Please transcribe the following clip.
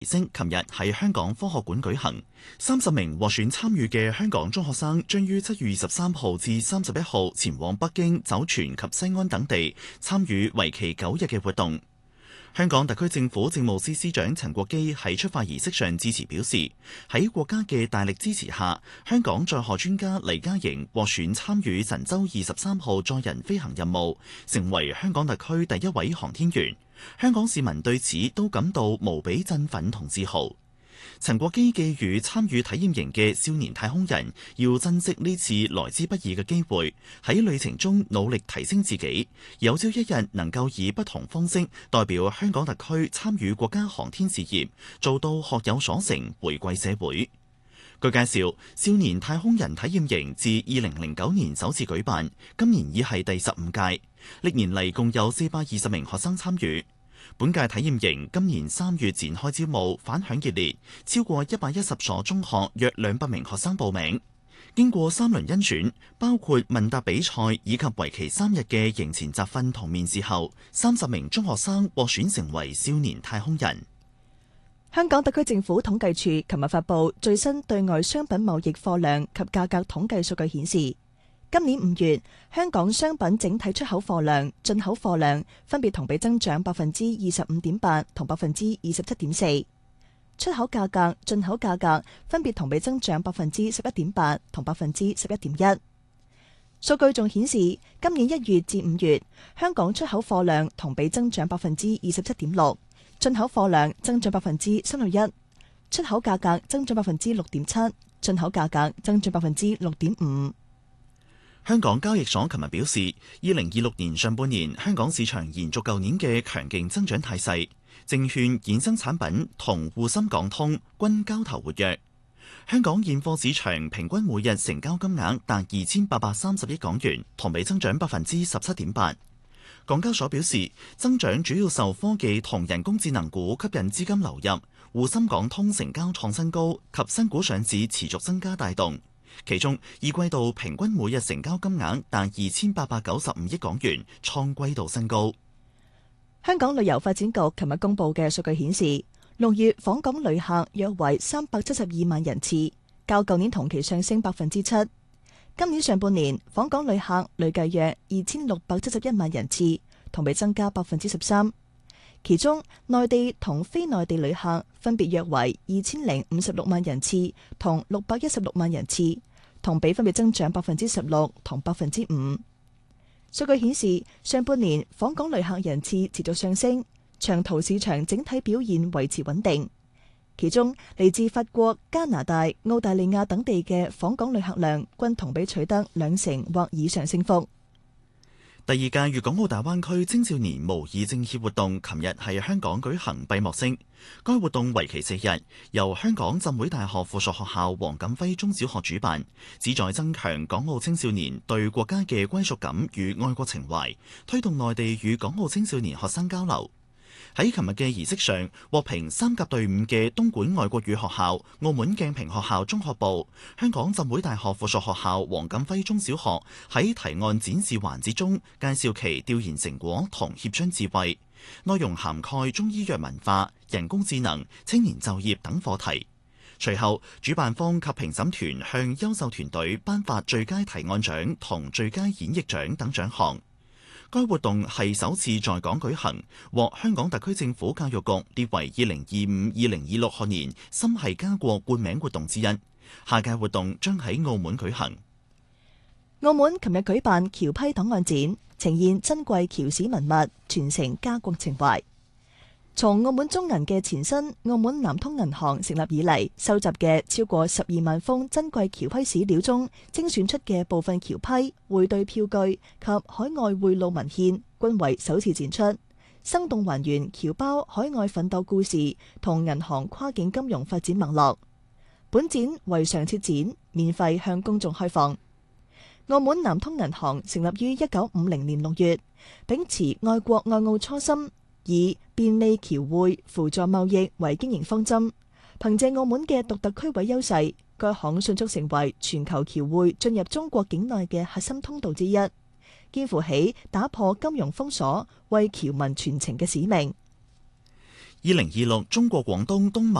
升琴日喺香港科學館舉行，30名獲選參與嘅香港中學生將於7月23號至31號前往北京、酒泉及西安等地參與為期9日嘅活動。香港特區政府政務司司長陳國基喺出發儀式上致辭表示，喺國家嘅大力支持下，香港載荷專家黎嘉瑩獲選參與神舟23號載人飛行任務，成為香港特區第一位航天員。香港市民對此都感到無比振奮同自豪。陳國基寄語參與體驗營嘅少年太空人要珍惜呢次來之不易嘅機會，喺旅程中努力提升自己，有朝一日能夠以不同方式代表香港特區參與國家航天事業，做到學有所成，回饋社會。據介紹，少年太空人體驗營自2009年首次舉辦，今年已係第15屆，歷年嚟共有420名學生參與。本屆體驗營今年3月展開招募，反響熱烈，超過110所中學約200名學生報名。經過3輪甄選，包括問答比賽以及為期3日嘅營前集訓同面試後，30名中學生獲選成為少年太空人。 香港特區政府統計處琴日發布最新對外商品貿易貨量及價格統計數據顯示，今年5月，香港商品整體出口貨量、進口貨量分別同比增長25.8%同27.4%，出口價格、進口價格分別同比增長11.8%同11.1%。數據仲顯示，今年1月至5月，香港出口貨量同比增長27.6%，進口貨量增長3.1%，出口價格增長6.7%，進口價格增長6.5%。 香港交易所琴日表示，2026年上半年香港市場延續舊年嘅強勁增長態勢，證券衍生產品同滬深港通均交投活躍。香港現貨市場平均每日成交金額達2830億港元，同比增長17.8%。港交所表示，增長主要受科技同人工智能股吸引資金流入，滬深港通成交創新高及新股上市持續增加帶動。其中，二季度平均每日成交金額達2895億港元，創季度新高。 香港旅遊發展局琴日公布嘅數據顯示，6月訪港旅客約為372萬人次，較舊年同期上升7%。今年上半年訪港旅客累計約2671萬人次，同比增加13%。其中，內地同非內地旅客分別約為2056萬人次同616萬人次，同比分別增長16%同5%。數據顯示，上半年訪港旅客人次持續上升，長途市場整體表現維持穩定。其中，嚟自法國、加拿大、澳大利亞等地嘅訪港旅客量均同比取得2成或以上升幅。 第2屆粵港澳大灣區青少年模擬政協活動琴日喺香港舉行閉幕式。該活動為期4日，由香港浸會大學附屬學校黃錦輝中小學主辦，旨在增強港澳青少年對國家嘅歸屬感與愛國情懷，推動內地與港澳青少年學生交流。喺琴日嘅儀式上，獲評3甲隊伍嘅東莞外國語學校、澳門鏡平學校中學部、香港浸會大學附屬學校黃錦輝中小學喺提案展示環節中介紹其調研成果同協商智慧，內容涵蓋中醫藥文化、人工智能、青年就業等課題。隨後，主辦方及評審團向優秀團隊頒發最佳提案獎同最佳演繹獎等獎項。該活動係首次在港舉行，獲香港特區政府教育局列為2025-2026學年心繫家國冠名活動之一。下屆活動將喺澳門舉行。 澳門琴日舉辦僑批檔案展，呈現珍貴僑史文物，傳承家國情懷。從澳門中銀嘅前身澳門南通銀行成立以嚟，收集嘅超過12萬封珍貴僑批史料中，精選出嘅部分僑批、匯兌票據及海外匯路文獻，均為首次展出，生動還原僑胞海外奮鬥故事同銀行跨境金融發展脈絡。本展為常設展，免費向公眾開放。澳門南通銀行成立於1950年6月，秉持愛國愛澳初心，以便利僑匯、輔助貿易為經營方針。憑借澳門嘅獨特區位優勢，該行迅速成為全球僑匯進入中國境內嘅核心通道之一，肩負起打破金融封鎖、為僑民傳情嘅使命。 2026中國廣東東